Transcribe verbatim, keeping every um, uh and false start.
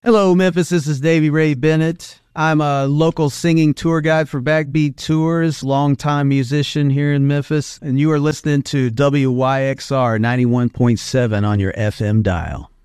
Hello, Memphis. This is Davey Ray Bennett. I'm a local singing tour guide for Backbeat Tours, longtime musician here in Memphis, and you are listening to W Y X R ninety-one point seven on your F M dial.